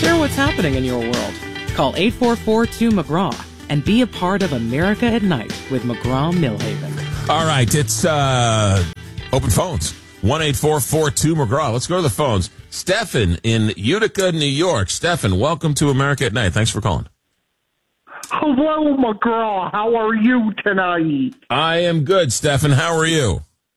Share what's happening in your world. Call 844-2-McGraw and be a part of America at Night with McGraw-Millhaven. All right, it's open phones. 1-844-2-McGraw. Let's go to the phones. Stephen in Utica, New York. Stephen, welcome to America at Night. Thanks for calling. Hello, McGraw. How are you tonight? I am good, Stephen. How are you?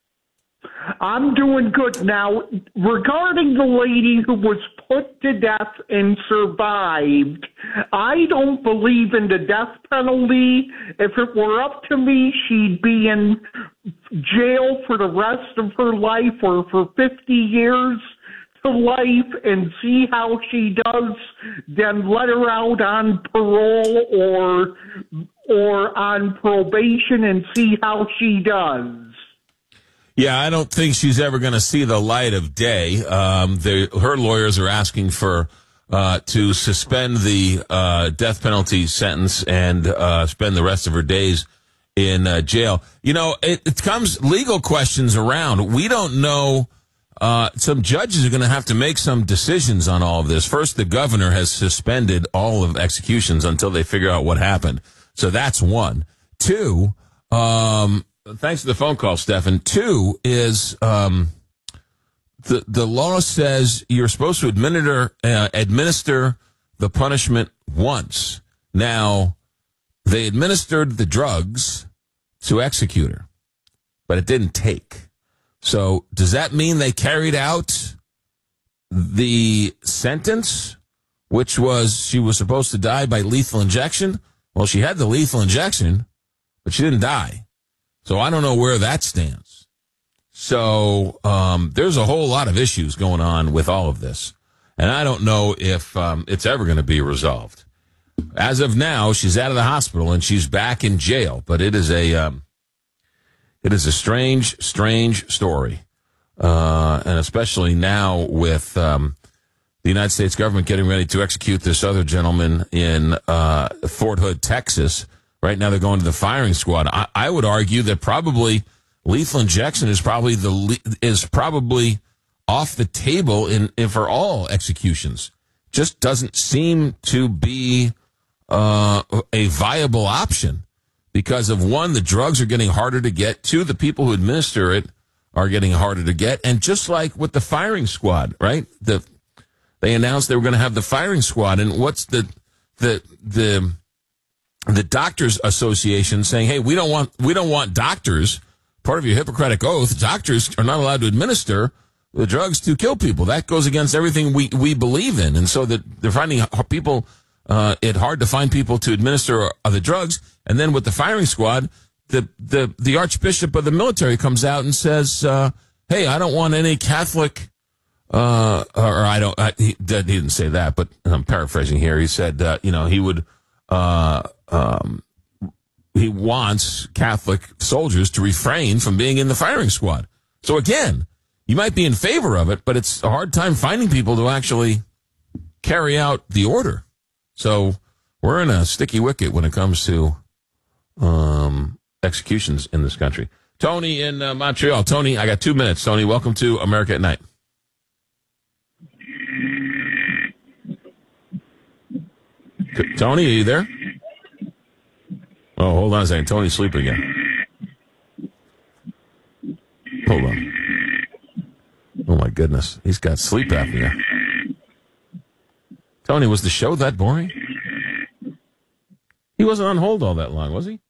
I'm doing good. Now, regarding the lady who was put to death and survived, I don't believe in the death penalty. If it were up to me, she'd be in jail for the rest of her life or for 50 years to life and see how she does, then let her out on parole or on probation and see how she does. Yeah, I don't think she's ever going to see the light of day. Her lawyers are asking for to suspend the death penalty sentence and spend the rest of her days in jail. You know, it comes legal questions around. We don't know. Some judges are going to have to make some decisions on all of this. First, the governor has suspended all of executions until they figure out what happened. So that's one. Two, thanks for the phone call, Stephen. Two is the law says you're supposed to administer the punishment once. Now, they administered the drugs to execute her, but it didn't take. So does that mean they carried out the sentence, which was she was supposed to die by lethal injection? Well, she had the lethal injection, but she didn't die. So I don't know where that stands. So there's a whole lot of issues going on with all of this. And I don't know if it's ever going to be resolved. As of now, she's out of the hospital and she's back in jail. But it is a strange, strange story. And especially now with the United States government getting ready to execute this other gentleman in Fort Hood, Texas. Right now they're going to the firing squad. I would argue that probably lethal injection is probably off the table in for all executions. Just doesn't seem to be a viable option because of one, the drugs are getting harder to get. Two, the people who administer it are getting harder to get. And just like with the firing squad, right? They announced they were going to have the firing squad, and what's the Doctors Association saying, hey, we don't want doctors, part of your Hippocratic oath, doctors are not allowed to administer the drugs to kill people. That goes against everything we believe in. And so that they're finding people, it hard to find people to administer the drugs. And then with the firing squad, the Archbishop of the military comes out and says, hey, I don't want any Catholic, he didn't say that, but I'm paraphrasing here. He said, he would, he wants Catholic soldiers to refrain from being in the firing squad. So again, you might be in favor of it, but it's a hard time finding people to actually carry out the order. So we're in a sticky wicket when it comes to executions in this country. Tony in Montreal. Tony, I got 2 minutes. Tony, welcome to America at Night. Tony, are you there? Oh, hold on a second. Tony's sleeping again. Hold on. Oh, my goodness. He's got sleep apnea. Tony, was the show that boring? He wasn't on hold all that long, was he?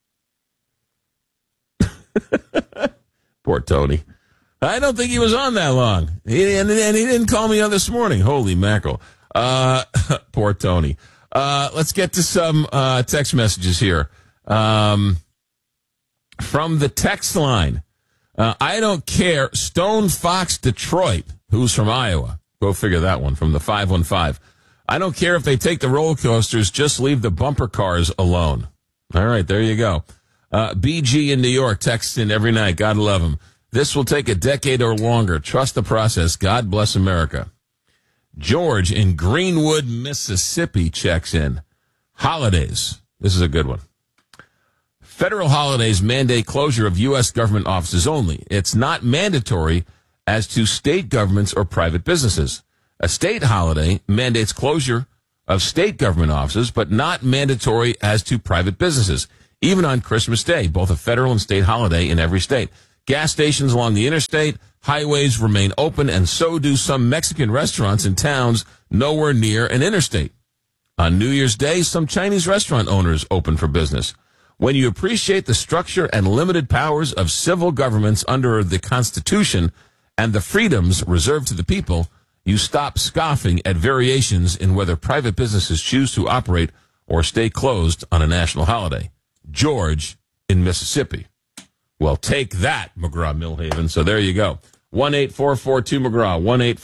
Poor Tony. I don't think he was on that long. And he didn't call me on this morning. Holy mackerel. Poor Tony. Let's get to some text messages here. From the text line. I don't care. Stone Fox Detroit, who's from Iowa. Go figure that one, from the 515. I don't care if they take the roller coasters, just leave the bumper cars alone. All right, there you go. BG in New York texts in every night. God love him. This will take a decade or longer. Trust the process. God bless America. George in Greenwood, Mississippi checks in. Holidays. This is a good one. Federal holidays mandate closure of U.S. government offices only. It's not mandatory as to state governments or private businesses. A state holiday mandates closure of state government offices, but not mandatory as to private businesses, even on Christmas Day, both a federal and state holiday in every state. Gas stations along the interstate, highways remain open, and so do some Mexican restaurants in towns nowhere near an interstate. On New Year's Day, some Chinese restaurant owners open for business. When you appreciate the structure and limited powers of civil governments under the Constitution and the freedoms reserved to the people, you stop scoffing at variations in whether private businesses choose to operate or stay closed on a national holiday. George in Mississippi. Well, take that, McGraw-Milhaven. So there you go. 1-844-2-McGraw,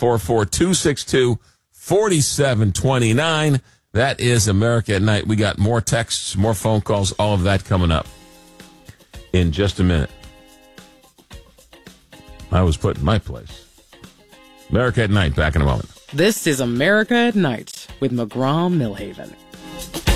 1-844-262-4729. That is America at Night. We got more texts, more phone calls, all of that coming up in just a minute. I was put in my place. America at Night, back in a moment. This is America at Night with McGraw-Milhaven.